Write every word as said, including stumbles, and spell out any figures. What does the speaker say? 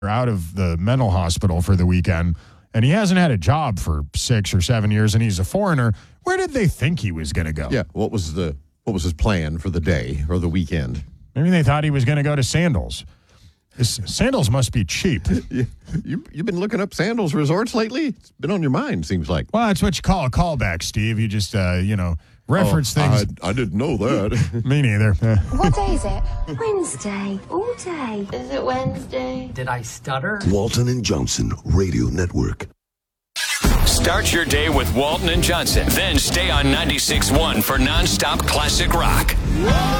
out of the mental hospital for the weekend, and he hasn't had a job for six or seven years, and he's a foreigner. Where did they think he was going to go? Yeah, what was the what was his plan for the day or the weekend? Maybe they thought he was going to go to Sandals. His sandals must be cheap. you, you, you've been looking up Sandals resorts lately? It's been on your mind, seems like. Well, that's what you call a callback, Steve. You just, uh, you know, reference oh, things. I, I didn't know that. Me neither. What day is it? Wednesday. All day. Is it Wednesday? Did I stutter? Walton and Johnson Radio Network. Start your day with Walton and Johnson. Then stay on ninety-six point one for nonstop classic rock.